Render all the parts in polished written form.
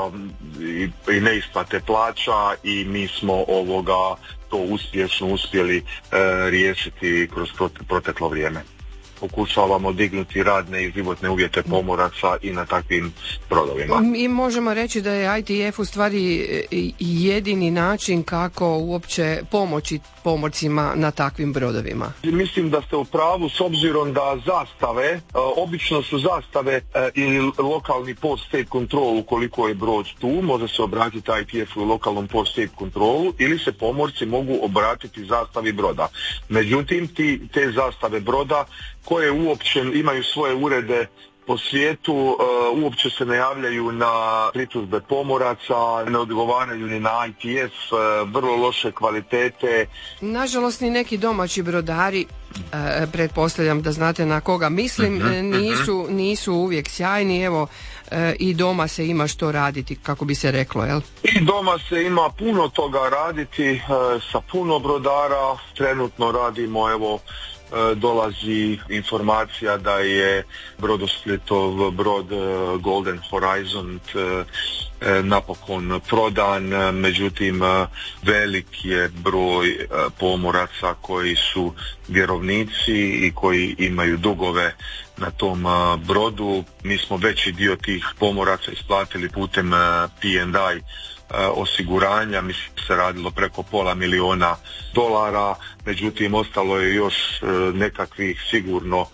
i neisplate plaća i mi smo to uspješno uspjeli riješiti kroz proteklo vrijeme. Pokušavamo dignuti radne i životne uvjete pomoraca i na takvim brodovima. I možemo reći da je ITF u stvari jedini način kako uopće pomoći pomorcima na takvim brodovima. Mislim da ste u pravu, s obzirom da zastave, obično su zastave ili lokalni post state control, ukoliko je brod tu, može se obratiti ITF u lokalnom post state controlu ili se pomorci mogu obratiti zastavi broda. Međutim, te zastave broda koje uopće imaju svoje urede po svijetu, uopće se ne javljaju na pritužbe pomoraca, ne odgovaraju ni na ITF, vrlo loše kvalitete. Nažalost, ni neki domaći brodari, pretpostavljam da znate na koga mislim, nisu uvijek sjajni. Evo, i doma se ima što raditi, kako bi se reklo, jel? I doma se ima puno toga raditi sa puno brodara. Trenutno radimo, dolazi informacija da je Brodosplitov brod Golden Horizon napokon prodan, međutim velik je broj pomoraca koji su vjerovnici i koji imaju dugove na tom brodu. Mi smo veći dio tih pomoraca isplatili putem P&I osiguranja, mislim se radilo preko $500,000, međutim ostalo je još nekakvih sigurno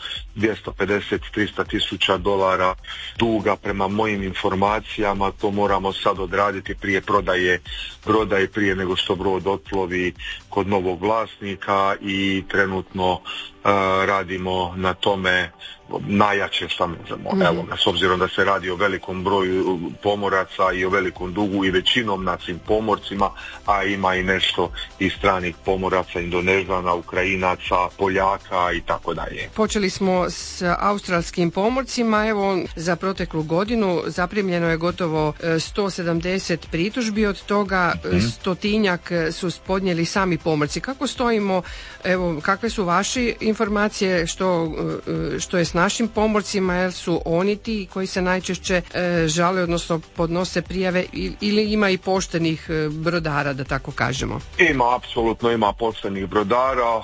$250-300,000 duga prema mojim informacijama. To moramo sad odraditi prije prodaje broda i prije nego što brod otplovi kod novog vlasnika i trenutno radimo na tome najjače što možemo. S obzirom da se radi o velikom broju pomoraca i o velikom dugu i većinom našim pomorcima, a ima i nešto i stranih pomoraca, Indonežana, Ukrajinaca, Poljaka i tako dalje. Počeli smo s australskim pomorcima. Evo, za proteklu godinu zaprimljeno je gotovo 170 pritužbi, od toga 100-tinjak su podnijeli sami pomorci. Kako stojimo, evo, kakve su vaše informacije, što je s našim pomorcima, jer su oni ti koji se najčešće žale, odnosno podnose prijave, ili ima i poštenih brodara, da tako kažemo? Apsolutno ima poštenih brodara.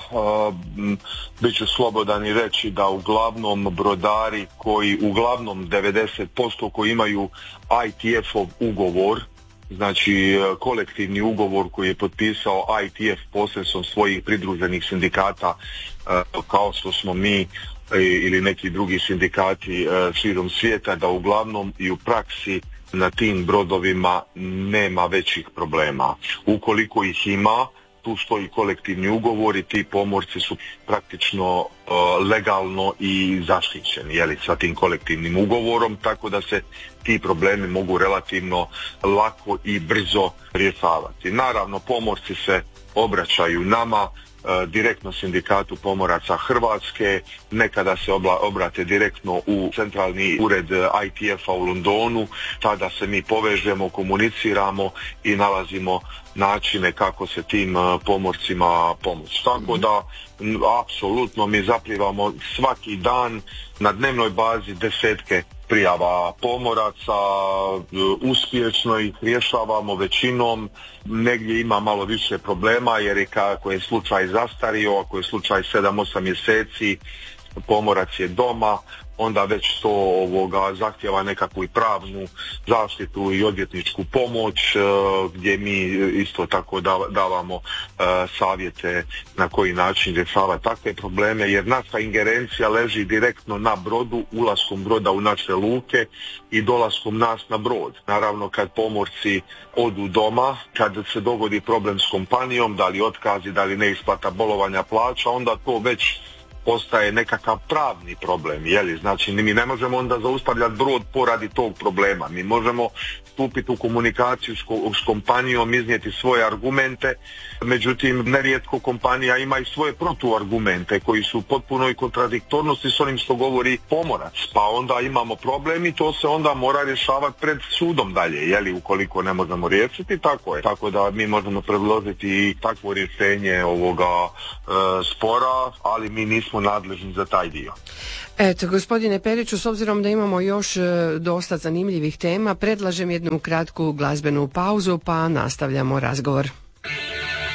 Biću slobodan i reći da uglavnom brodari koji, uglavnom 90% koji imaju ITF-ov ugovor, znači kolektivni ugovor koji je potpisao ITF posredstvom svojih pridruženih sindikata kao što smo mi ili neki drugi sindikati širom svijeta, da uglavnom i u praksi na tim brodovima nema većih problema. Ukoliko ih ima, tu stoji kolektivni ugovor i ti pomorci su praktično legalno i zaštićeni sa tim kolektivnim ugovorom, tako da se ti problemi mogu relativno lako i brzo rješavati. Naravno, pomorci se obraćaju nama, direktno Sindikatu pomoraca Hrvatske, nekada se obrate direktno u centralni ured ITF-a u Londonu, tada se mi povežemo, komuniciramo i nalazimo načine kako se tim pomorcima pomoći. Tako da, apsolutno mi zaprimamo svaki dan na dnevnoj bazi desetke prijava pomoraca, uspješno ih rješavamo većinom. Negdje ima malo više problema jer je kako je slučaj zastario, ako je slučaj 7-8 mjeseci, pomorac je doma, onda već to zahtjeva nekakvu i pravnu zaštitu i odvjetničku pomoć, gdje mi isto tako davamo savjete na koji način rješavati takve probleme, jer naša ingerencija leži direktno na brodu, ulaskom broda u naše luke i dolaskom nas na brod. Naravno, kad pomorci odu doma, kad se dogodi problem s kompanijom, da li otkazi, da li neisplata bolovanja plaća, onda to već postaje nekakav pravni problem, znači mi ne možemo onda zaustavljati brod poradi tog problema, mi možemo stupiti u komunikaciju s kompanijom, iznijeti svoje argumente, međutim nerijetko kompanija ima i svoje protuargumente koji su potpuno i kontradiktornosti s onim što govori pomorac, pa onda imamo problem i to se onda mora rješavati pred sudom dalje, ukoliko ne možemo riješiti, tako je. Tako da mi možemo predložiti i takvo rješenje ovoga spora, ali mi nismo smo nadležni za taj dio. Eto, gospodine Periću, s obzirom da imamo još dosta zanimljivih tema, predlažem jednu kratku glazbenu pauzu pa nastavljamo razgovor.